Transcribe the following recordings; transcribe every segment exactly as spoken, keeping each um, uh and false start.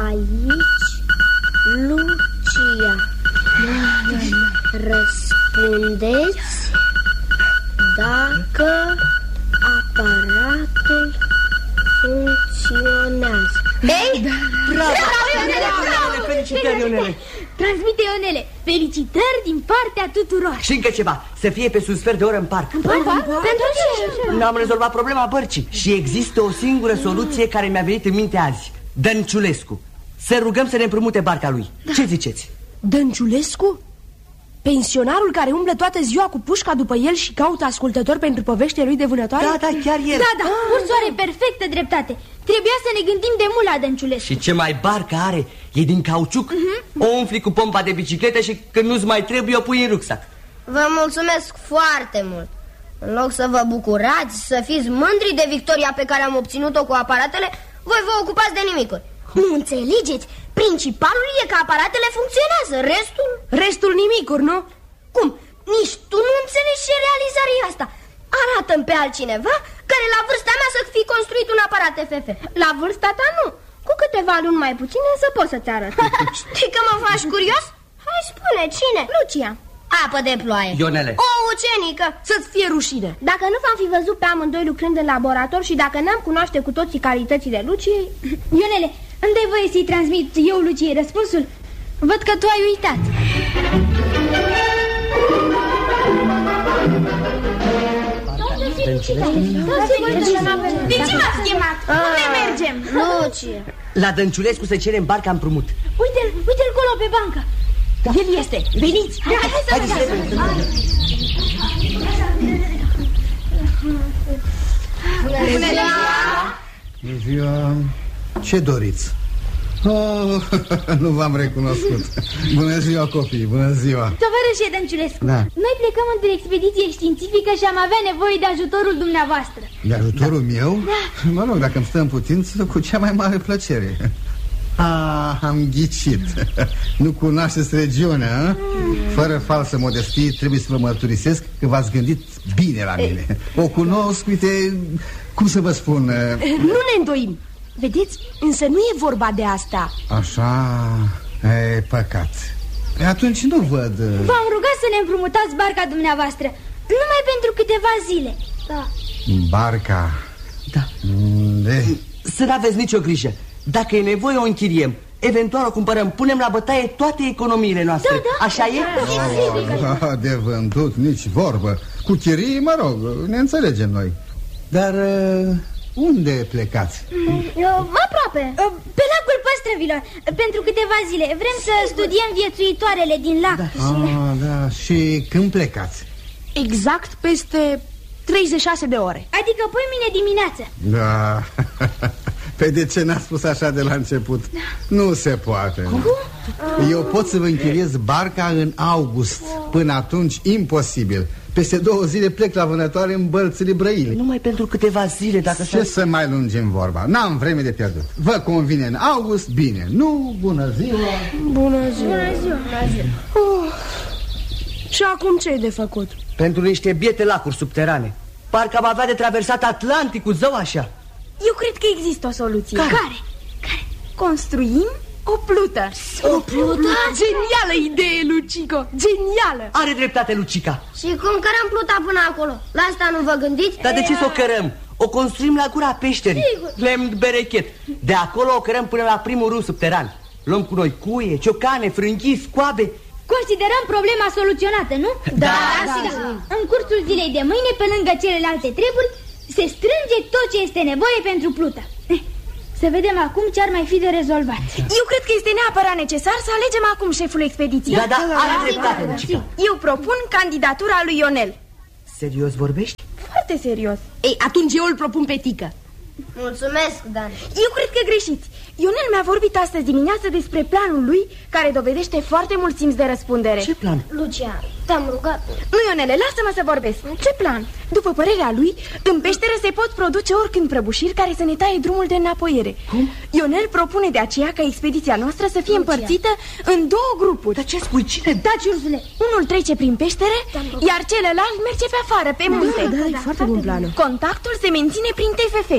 aici Lucia. Răspundeți dacă aparatul funcționează. Ei? Da. Bravo! Bravo! Felicitări, Ionele! Transmite, Ionele, felicitări din partea tuturor. Și încă ceva, să fie pe un sfert de oră în parc. În parc? Pentru ce? N-am rezolvat problema bărcii și există o singură soluție care mi-a venit în minte azi. Dănciulescu. Să rugăm să ne împrumute barca lui. Da. Ce ziceți? Dănciulescu? Pensionarul care umblă toată ziua cu pușca după el și caută ascultători pentru poveștile lui de vânătoare? Da, da, chiar el. Da, da, Ursu are perfectă dreptate. Trebuia să ne gândim de mult la Dănciulescu. Și ce mai barca are? E din cauciuc. uh-huh. O umfli cu pompa de bicicletă și când nu-ți mai trebuie o pui în rucsac. Vă mulțumesc foarte mult. În loc să vă bucurați, să fiți mândri de victoria pe care am obținut-o cu aparatele, voi vă ocupați de nimicuri. Nu înțelegeți? Principalul e că aparatele funcționează, restul... Restul nimicuri, nu? Cum? Nici tu nu înțelegi ce realizare e asta. Arată-mi pe altcineva care la vârsta mea să fi construit un aparat F F. La vârsta ta nu. Cu câteva luni mai puține să pot să-ți arăt. Știi că mă faci curios? Hai spune, cine? Lucia. Apă de ploaie. Ionele. O ucenică. Să-ți fie rușine. Dacă nu v-am fi văzut pe amândoi lucrând în laborator și dacă n-am cunoaște cu toții calitățile Luciei... Ionele, îmi dai voie să-i transmit eu Luciei răspunsul? Văd că tu ai uitat. De ce m-ați chemat? Unde mergem? Lucie. La Dănciulescu să cerem barca împrumut. Uite-l, uite-l acolo pe bancă. El este, veniți. Hai să vedem. Bună ziua! Bună ziua! Ce doriți? Oh, nu v-am recunoscut. Bună ziua, copii, bună ziua. Tovarășe Dănciulescu, da. Noi plecăm într-o expediție științifică și am avea nevoie de ajutorul dumneavoastră. De ajutorul da. meu? Da. Mă rog, dacă îmi stă în putință, cu cea mai mare plăcere. Ah, am ghicit. Nu cunoașteți regiunea, mm. Fără falsă modestie, trebuie să vă mărturisesc că v-ați gândit bine la mine. O cunosc, uite, cum să vă spun... Nu ne îndoim. Vedeți, însă nu e vorba de asta. Așa, e păcat. Atunci nu văd... V-am rugat să ne împrumutați barca dumneavoastră, numai pentru câteva zile. Da. Barca? Da. De... Să n-aveți nicio grijă. Dacă e nevoie o închiriem, eventual o cumpărăm, punem la bătaie toate economiile noastre. Da, da. Așa e? Da, de vândut, nici vorbă. Cu chirii, mă rog, ne înțelegem noi. Dar uh, unde plecați? Eu, aproape, pe lacul Păstrăvilor, pentru câteva zile. Vrem să studiem viețuitoarele din lac. Da. Ah, da, și când plecați? Exact peste treizeci și șase de ore. Adică poi mine dimineață. Da. Pe de ce n-a spus așa de la început? Da. Nu se poate. Cum? Eu pot să vă închiriez barca în august. Până atunci, imposibil. Peste două zile plec la vânătoare în Bălțile Brăile. Numai pentru câteva zile, dacă... Ce să mai lungim vorba? N-am vreme de pierdut. Vă convine în august? Bine. Nu, bună ziua. Bună ziua. Bună ziua. Bună ziua. Oh. Și acum ce e de făcut? Pentru niște biete lacuri subterane. Parcă am avea de traversat Atlanticul, zău așa. Eu cred că există o soluție. Care? Care? Care? Construim o plută. O plută? Genială idee, Lucico, genială. Are dreptate Lucica. Și cum cărăm pluta până acolo? La asta nu vă gândiți? Dar de ce să o cărăm? O construim la gura peșterii. Sigur. Lemn berechet. De acolo o cărăm până la primul râu subteran. Luăm cu noi cuie, ciocane, frânghii, scoabe. Considerăm problema soluționată, nu? Da, da, sigur. În cursul zilei de mâine, pe lângă celelalte treburi, se strânge tot ce este nevoie pentru plută. Să vedem acum ce ar mai fi de rezolvat. Eu cred că este neapărat necesar să alegem acum șeful expediției. Da, da, are dreptate, Lucica. Eu propun candidatura lui Ionel. Serios vorbești? Foarte serios. Ei, atunci eu îl propun pe Tică. Mulțumesc, Dan. Eu cred că greșiți. Ionel mi-a vorbit astăzi dimineață despre planul lui, care dovedește foarte mult simț de răspundere. Ce plan? Lucia, te-am rugat. Nu, Ionele, lasă-mă să vorbesc. Ce plan? După părerea lui, în peșteră se pot produce oricând prăbușiri care să ne taie drumul de înapoiere. Cum? Ionel propune de aceea ca expediția noastră să fie Lucia. împărțită în două grupuri. Dar ce spui? Cine? Taci, Ursule. Unul trece prin peștere, iar celălalt merge pe afară, pe munte. Da, da, da, e foarte bun planul. Contactul se menține prin T F F. Mm.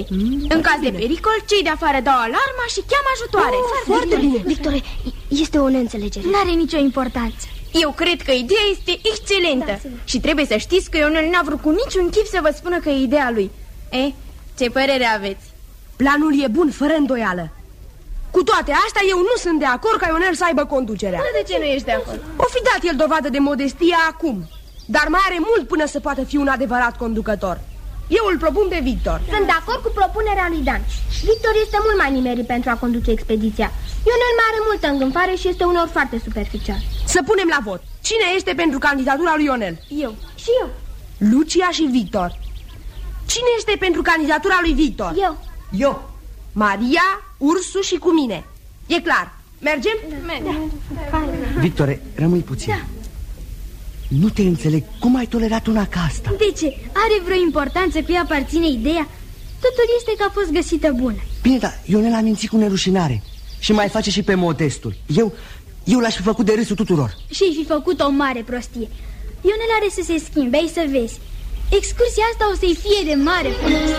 În caz de pericol, cei de afară dau alarma și cheamă ajutoare. Oh, foarte bine. Victor, este o neînțelegere. N-are nicio importanță. Eu cred că ideea este excelentă. Da, și trebuie să știți că Ionel n-a vrut cu niciun chip să vă spună că e ideea lui. Eh, ce părere aveți? Planul e bun, fără îndoială. Cu toate astea, eu nu sunt de acord ca Ionel să aibă conducerea. De ce nu ești de acord? O fi dat el dovadă de modestie acum, dar mai are mult până să poată fi un adevărat conducător. Eu îl propun pe Victor. Sunt de acord cu propunerea lui Dan. Victor este mult mai nimerit pentru a conduce expediția. Ionel mai are multă îngânfare și este unor foarte superficial. Să punem la vot. Cine este pentru candidatura lui Ionel? Eu. Și eu. Lucia și Victor. Cine este pentru candidatura lui Victor? Eu. Eu. Maria, Ursu și cu mine. E clar. Mergem? Da. Da. Victore, rămâi puțin. Da. Nu te înțeleg. Cum ai tolerat una ca asta? De ce? Are vreo importanță cui aparține ideea? Totul este că a fost găsită bună. Bine, dar Ionel a mințit cu nerușinare. Și mai face și pe modestul. Eu, eu l-aș fi făcut de râsul tuturor. Și-ai fi făcut o mare prostie. Ionel are să se schimbe, ai să vezi. Excursia asta o să-i fie de mare folos.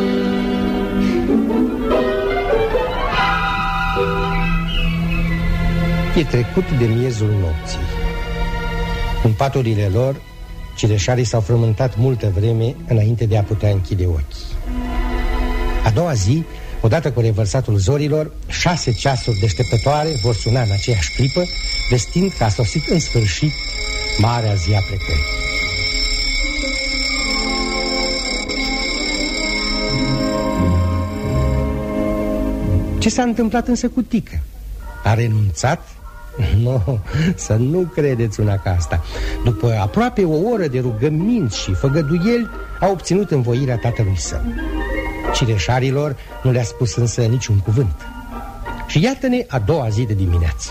E trecut de miezul nopții. În paturile lor, cireșarii s-au frământat multă vreme înainte de a putea închide ochii. A doua zi, odată cu revărsatul zorilor, șase ceasuri deșteptătoare vor suna în aceeași clipă, vestind că a sosit în sfârșit marea zi a plecării. Ce s-a întâmplat însă cu Tică? A renunțat? Nu, să nu credeți una ca asta. După aproape o oră de rugăminți și făgăduieli, a obținut învoirea tatălui său. Cireșarilor nu le-a spus însă niciun cuvânt. Și iată-ne a doua zi de dimineață.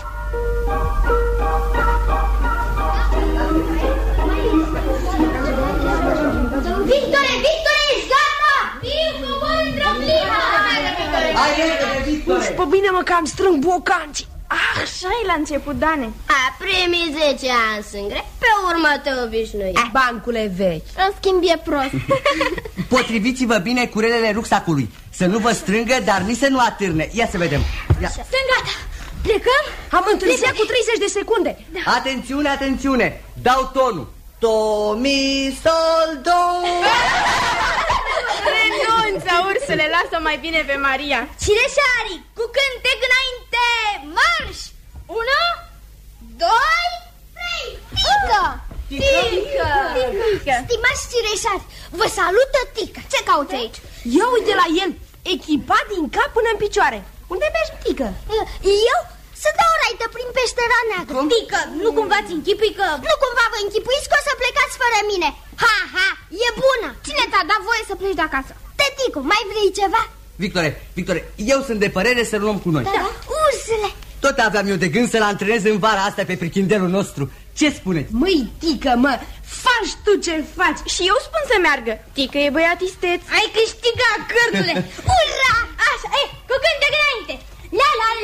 Victore, Victore, ești gata! Vin, cobor într-o clipă! Hai, repede, Victore! Pe bine mă că am strâng bocanci. Ah, așa e la început, Dane. A, primii zece ani sunt grei, pe urmă te obișnui. Bancule vechi. În schimb e prost. Potriviți-vă bine cu relele rucsacului. Să nu vă strângă, dar nici să nu atârne. Ia să vedem. Ia. Sunt gata. Plecăm? Am întârziat cu treizeci de secunde. Da. Atențiune, atențiune. Dau tonul. Do, mi, sol, do. Renunță, ursule, lasă mai bine pe Maria. Cireșarii, cu cântec înainte, marș! Unu, doi, trei, Tică! Tică! Tică! Stimați cireșari, vă salută Tică. Ce cauți aici? Eu uite la el, echipat din cap până în picioare. Unde mergi, Tică? Eu? Să dau o raită prin peștera neagră. Tică, nu cumva ți închipui că... Nu cumva vă închipuiți că o să plecați fără mine. Ha, ha, e bună. Cine te-a dat voie să pleci de acasă? Tăticu, mai vrei ceva? Victore, Victore, eu sunt de părere să luăm cu noi. Da, da. Ursule. Tot aveam eu de gând să-l antrenez în vara asta pe prichindelul nostru. Ce spuneți? Măi, Tică, mă, faci tu ce faci. Și eu spun să meargă. Tică e băiat isteț. Ai câștigat, cărțule. Ura! Așa, e, cu cântec înainte. La la